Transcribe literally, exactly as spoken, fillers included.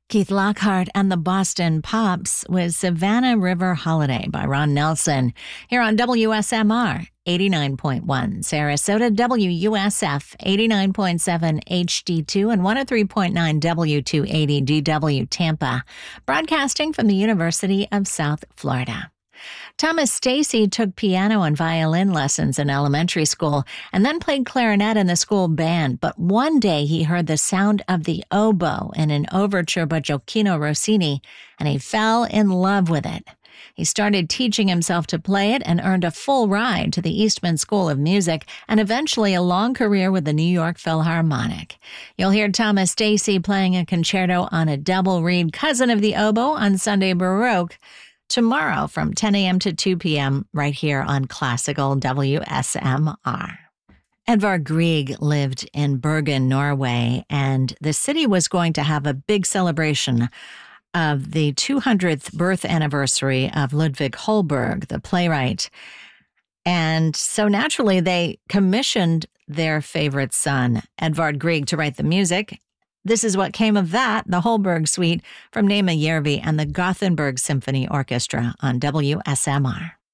Keith Lockhart and the Boston Pops with Savannah River Holiday by Ron Nelson. Here on W S M R eighty-nine point one, Sarasota, W U S F eighty-nine point seven H D two, and one oh three point nine W two eighty D W Tampa, broadcasting from the University of South Florida. Thomas Stacy took piano and violin lessons in elementary school and then played clarinet in the school band, but one day he heard the sound of the oboe in an overture by Gioacchino Rossini, and he fell in love with it. He started teaching himself to play it and earned a full ride to the Eastman School of Music and eventually a long career with the New York Philharmonic. You'll hear Thomas Stacy playing a concerto on a double reed cousin of the oboe on Sunday Baroque tomorrow from ten a.m. to two p.m. right here on Classical W S M R. Edvard Grieg lived in Bergen, Norway, and the city was going to have a big celebration of the two hundredth birth anniversary of Ludwig Holberg, the playwright. And so naturally, they commissioned their favorite son, Edvard Grieg, to write the music. This is what came of that, the Holberg Suite from Nema Järvi and the Gothenburg Symphony Orchestra on W S M R.